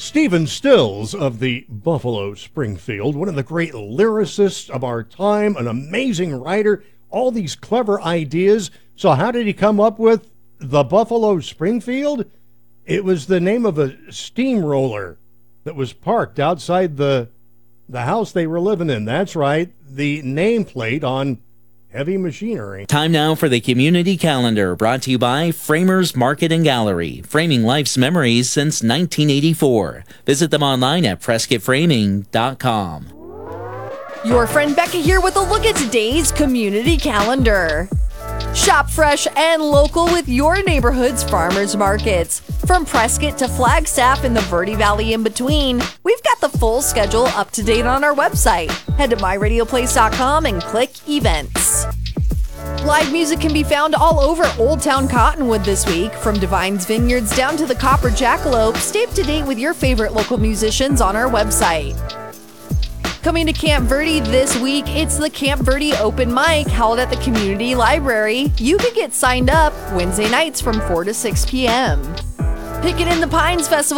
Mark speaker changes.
Speaker 1: Stephen Stills of the Buffalo Springfield, one of the great lyricists of our time, an amazing writer, all these clever ideas. So how did he come up with the Buffalo Springfield? It was the name of a steamroller that was parked outside the house they were living in. That's right, the nameplate on heavy machinery.
Speaker 2: Time now for the community calendar, brought to you by Framers Market and Gallery, framing life's memories since 1984. Visit them online at PrescottFraming.com.
Speaker 3: Your friend Becca here with a look at today's community calendar. Shop fresh and local with your neighborhood's farmers markets. From Prescott to Flagstaff and the Verde Valley in between, we've got the full schedule up to date on our website. Head to myradioplace.com and click events. Live music can be found all over Old Town Cottonwood this week. From Divine's Vineyards down to the Copper Jackalope, stay up to date with your favorite local musicians on our website. Coming to Camp Verde this week, it's the Camp Verde Open Mic held at the Community Library. You can get signed up Wednesday nights from 4 to 6 p.m. Pickin' in the Pines Festival